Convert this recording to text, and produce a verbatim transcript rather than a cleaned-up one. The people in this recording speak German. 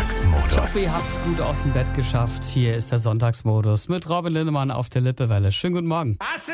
Sonntagsmodus. Ich hoffe, ihr habt's gut aus dem Bett geschafft. Hier ist der Sonntagsmodus mit Robin Lindemann auf der Lippewelle. Schönen guten Morgen.